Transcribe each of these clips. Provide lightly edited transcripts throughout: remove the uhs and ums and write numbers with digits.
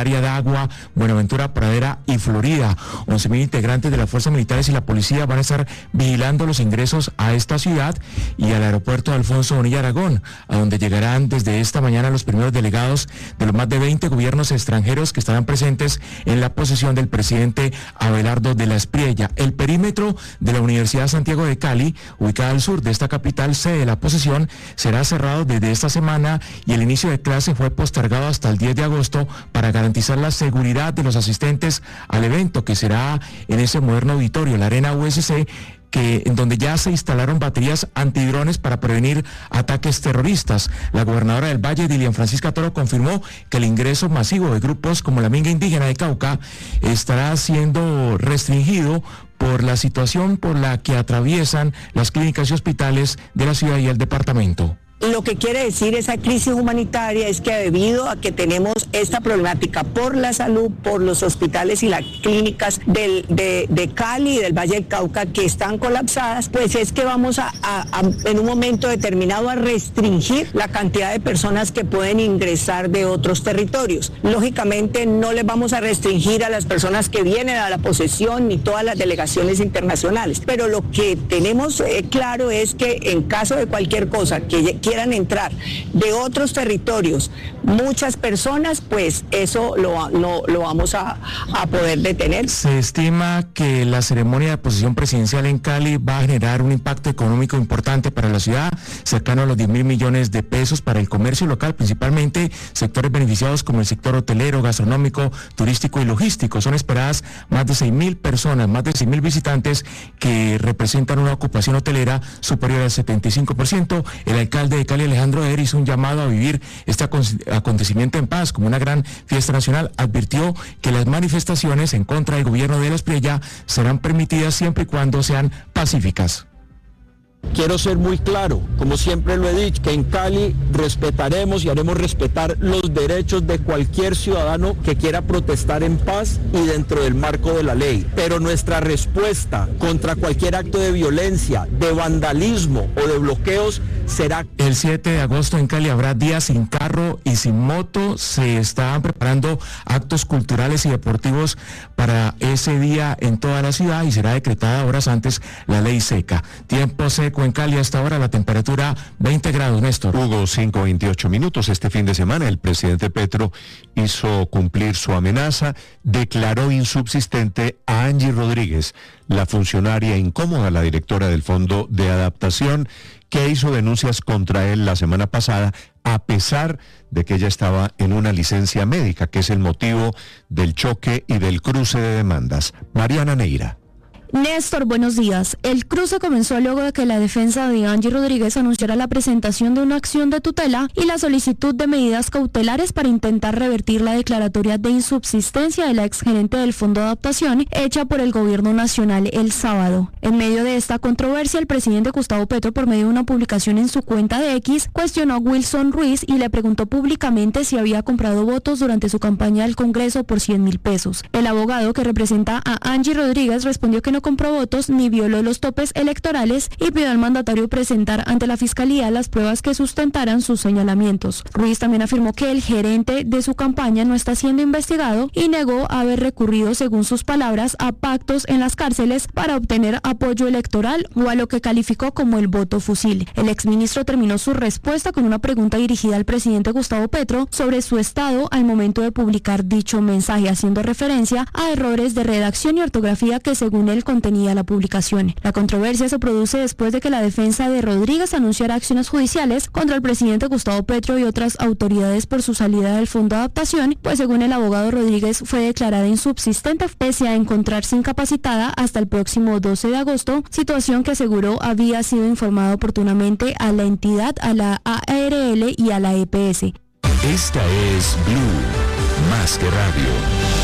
área de Agua, Buenaventura, Pradera y Florida. 11.000 integrantes de las fuerzas militares y la policía van a estar vigilando los ingresos a esta ciudad y al aeropuerto de Alfonso Bonilla Aragón, a donde llegarán desde esta mañana los primeros delegados de los más de 20 gobiernos extranjeros que estarán presentes en la posesión del presidente Abelardo de la Espriella. El perímetro de la Universidad Santiago de Cali, ubicada al sur de esta capital, sede de la posesión, será cerrado desde esta semana y el inicio de clase fue postergado hasta el 10 de agosto para garantizar la seguridad de los asistentes al evento, que será en ese moderno auditorio, la Arena USC, en donde ya se instalaron baterías antidrones para prevenir ataques terroristas. La gobernadora del Valle, Dilian Francisca Toro, confirmó que el ingreso masivo de grupos como la Minga Indígena de Cauca estará siendo restringido por la situación por la que atraviesan las clínicas y hospitales de la ciudad y el departamento. Lo que quiere decir esa crisis humanitaria es que debido a que tenemos esta problemática por la salud, por los hospitales y las clínicas de Cali y del Valle del Cauca que están colapsadas, pues es que vamos a en un momento determinado a restringir la cantidad de personas que pueden ingresar de otros territorios. Lógicamente no les vamos a restringir a las personas que vienen a la posesión ni todas las delegaciones internacionales, pero lo que tenemos claro es que en caso de cualquier cosa que quieran entrar de otros territorios, muchas personas, pues eso no lo vamos a poder detener. Se estima que la ceremonia de posesión presidencial en Cali va a generar un impacto económico importante para la ciudad, cercano a los 10.000 millones de pesos para el comercio local, principalmente sectores beneficiados como el sector hotelero, gastronómico, turístico y logístico. Son esperadas más de 6.000 personas, más de 6.000 visitantes que representan una ocupación hotelera superior al 75%. El alcalde de Cali, Alejandro Eder, hizo un llamado a vivir este acontecimiento en paz como una gran fiesta nacional. Advirtió que las manifestaciones en contra del gobierno de la Espriella serán permitidas siempre y cuando sean pacíficas. Quiero ser muy claro, como siempre lo he dicho, que en Cali respetaremos y haremos respetar los derechos de cualquier ciudadano que quiera protestar en paz y dentro del marco de la ley. Pero nuestra respuesta contra cualquier acto de violencia, de vandalismo o de bloqueos será... El 7 de agosto en Cali habrá días sin carro y sin moto. Se están preparando actos culturales y deportivos para ese día en toda la ciudad y será decretada horas antes la ley seca. Tiempo seco en Cali hasta ahora, la temperatura 20 grados, Néstor. Hugo, 5:28 minutos. Este fin de semana el presidente Petro hizo cumplir su amenaza, declaró insubsistente a Angie Rodríguez, la funcionaria incómoda, la directora del Fondo de Adaptación, que hizo denuncias contra él la semana pasada, a pesar de que ella estaba en una licencia médica, que es el motivo del choque y del cruce de demandas. Mariana Neira. Néstor, buenos días. El cruce comenzó luego de que la defensa de Angie Rodríguez anunciara la presentación de una acción de tutela y la solicitud de medidas cautelares para intentar revertir la declaratoria de insubsistencia de la exgerente del Fondo de Adaptación hecha por el Gobierno Nacional el sábado. En medio de esta controversia, el presidente Gustavo Petro, por medio de una publicación en su cuenta de X, cuestionó a Wilson Ruiz y le preguntó públicamente si había comprado votos durante su campaña al Congreso por 100.000 pesos. El abogado que representa a Angie Rodríguez respondió que no compró votos ni violó los topes electorales y pidió al mandatario presentar ante la Fiscalía las pruebas que sustentaran sus señalamientos. Ruiz también afirmó que el gerente de su campaña no está siendo investigado y negó haber recurrido, según sus palabras, a pactos en las cárceles para obtener apoyo electoral o a lo que calificó como el voto fusil. El exministro terminó su respuesta con una pregunta dirigida al presidente Gustavo Petro sobre su estado al momento de publicar dicho mensaje, haciendo referencia a errores de redacción y ortografía que según él contenía la publicación. La controversia se produce después de que la defensa de Rodríguez anunciara acciones judiciales contra el presidente Gustavo Petro y otras autoridades por su salida del Fondo de Adaptación, pues según el abogado Rodríguez fue declarada insubsistente pese a encontrarse incapacitada hasta el próximo 12 de agosto, situación que aseguró había sido informada oportunamente a la entidad, a la ARL y a la EPS. Esta es Blue, más que radio.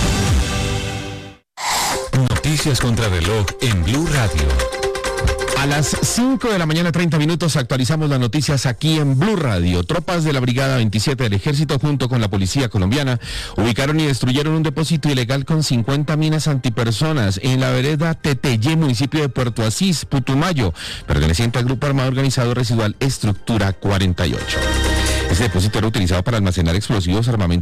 Noticias contra reloj en Blue Radio. A las 5 de la mañana, 30 minutos, actualizamos las noticias aquí en Blue Radio. Tropas de la Brigada 27 del Ejército junto con la Policía Colombiana ubicaron y destruyeron un depósito ilegal con 50 minas antipersonas en la vereda Teteyé, municipio de Puerto Asís, Putumayo, perteneciente al Grupo Armado Organizado Residual Estructura 48. Ese depósito era utilizado para almacenar explosivos, armamento